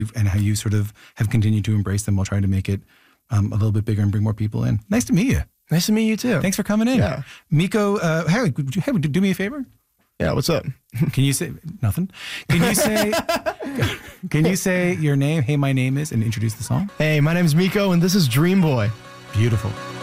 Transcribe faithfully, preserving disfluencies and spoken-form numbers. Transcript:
and how you sort of have continued to embrace them while trying to make it um, a little bit bigger and bring more people in. Nice to meet you. Nice to meet you too. Thanks for coming in. Yeah. Miko, uh, hey, would you, hey, would you do me a favor? Yeah, what's up? Can you say nothing? Can you say Can you say your name? Hey, my name is, and introduce the song? Hey, my name's Miko, and this is Dream Boy. Beautiful.